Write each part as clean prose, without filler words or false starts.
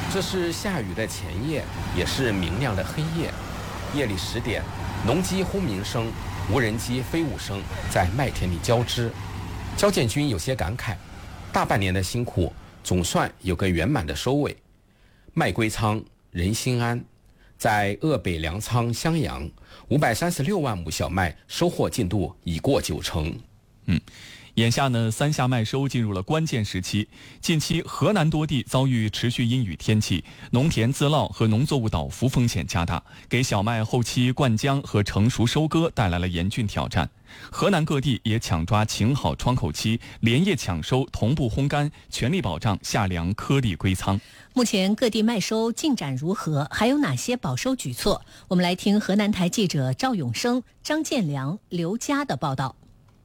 这是下雨的前夜，也是明亮的黑夜。夜里10点，农机轰鸣声、无人机飞舞声在麦田里交织。焦建军有些感慨，大半年的辛苦总算有个圆满的收尾。麦归仓，人心安。在鄂北粮仓襄阳，536万亩小麦收获进度已过90%。 眼下呢，三夏麦收进入了关键时期。近期河南多地遭遇持续阴雨天气，农田自涝和农作物倒伏风险加大，给小麦后期灌浆和成熟收割带来了严峻挑战。河南各地也抢抓晴好窗口期，连夜抢收，同步烘干，全力保障夏粮颗粒归仓。 目前各地麦收进展如何？还有哪些保收举措？我们来听河南台记者赵永生、张建良、刘佳的报道。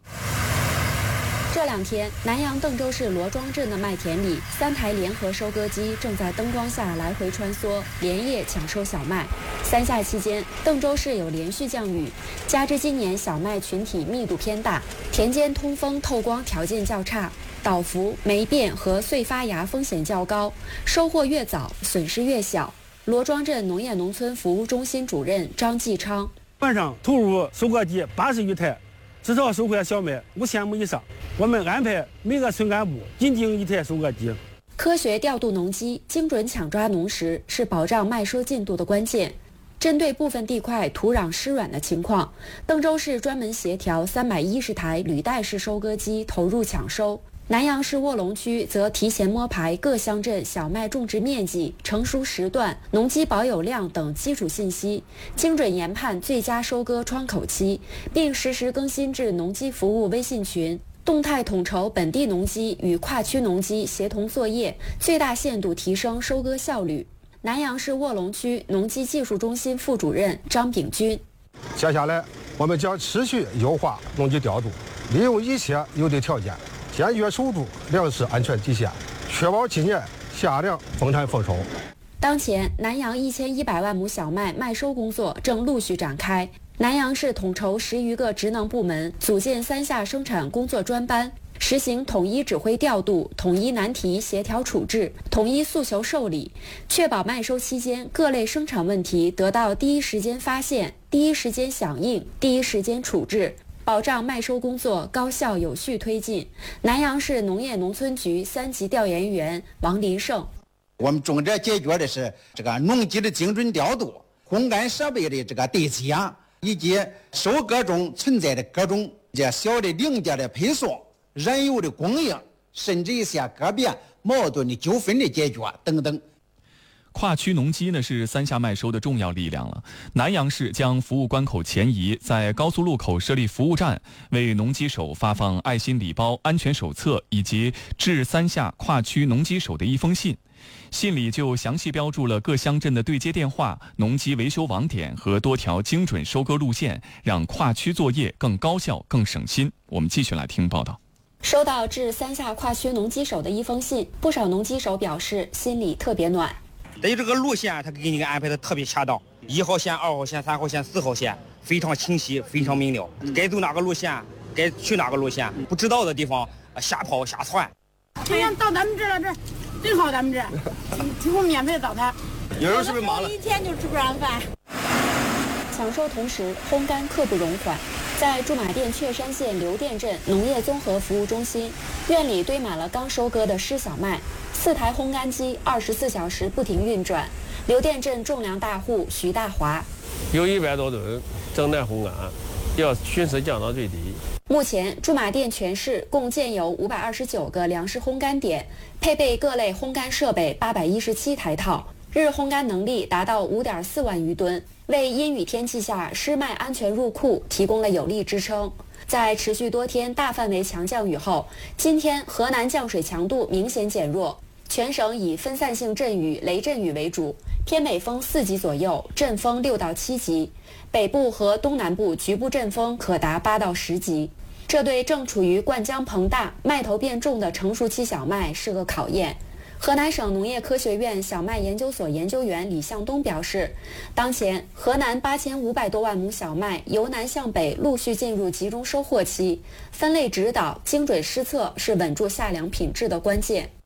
这2天，南阳邓州市罗庄镇的麦田里，3台联合收割机正在灯光下来回穿梭，连夜抢收小麦。三夏期间，邓州市有连续降雨，加之今年小麦群体密度偏大，田间通风透光条件较差，倒伏、霉变和穗发芽风险较高，收获越早，损失越小。罗庄镇农业农村服务中心主任张继昌： 晚上投入收割机80余台，至少收获小麦5000亩以上。我们安排每个村干部引进1台收割机。 科学调度农机，精准抢抓农时，是保障麦收进度的关键。针对部分地块土壤湿软的情况，邓州市专门协调310台履带式收割机投入抢收。南阳市卧龙区则提前摸排各乡镇小麦种植面积、成熟时段、农机保有量等基础信息，精准研判最佳收割窗口期，并实时更新至农机服务微信群，动态统筹本地农机与跨区农机协同作业，最大限度提升收割效率。南阳市卧龙区农机技术中心副主任张炳军： 接下来我们将持续优化农机调度，利用一切有利条件，坚决守住粮食安全底线，确保今年夏粮丰产丰收。 当前，南阳1100万亩小麦麦收工作正陆续展开。南阳市统筹10余个职能部门，组建三夏生产工作专班，实行统一指挥调度、统一难题协调处置、统一诉求受理，确保麦收期间各类生产问题得到第一时间发现、第一时间响应、第一时间处置，保障麦收工作高效有序推进。南阳市农业农村局3级调研员王林胜： 我们重点解决的是这个农机的精准调度、烘干设备的这个对接，以及收割中存在的各种小的零件的配送、燃油的供应，甚至一些个别矛盾的纠纷的解决等等。 跨区农机呢是三夏麦收的重要力量了。南阳市将服务关口前移，在高速路口设立服务站，为农机手发放爱心礼包、安全手册以及致三夏跨区农机手的一封信。信里就详细标注了各乡镇的对接电话、农机维修网点和多条精准收割路线，让跨区作业更高效、更省心。我们继续来听报道。 收到致三夏跨区农机手的一封信，不少农机手表示心里特别暖。 对这个路线，他给你安排的特别恰当，1号线、2号线、3号线、4号线非常清晰，非常明了。该走哪个路线，该去哪个路线，不知道的地方瞎跑瞎窜。 今天到咱们这了，这正好咱们这提供免费的早餐。 有人是不是忙了？ 一天就吃不上饭。 抢收同时，烘干刻不容缓。在驻马店确山县刘店镇农业综合服务中心，院里堆满了刚收割的湿小麦，4台烘干机24小时不停运转。刘店镇种粮大户徐大华： 有100多吨正在烘干，要迅速降到最低。 目前，驻马店全市共建有529个粮食烘干点，配备各类烘干设备817台套，日烘干能力达到5.4万余吨，为阴雨天气下湿麦安全入库提供了有力支撑。在持续多天大范围强降雨后，今天河南降水强度明显减弱，全省以分散性阵雨、雷阵雨为主，偏北风4级左右，阵风6到7级，北部和东南部局部阵风可达8到10级。这对正处于灌浆膨大、麦头变重的成熟期小麦是个考验。河南省农业科学院小麦研究所研究员李向东表示，当前河南8500多万亩小麦由南向北陆续进入集中收获期，分类指导、精准施策是稳住夏粮品质的关键。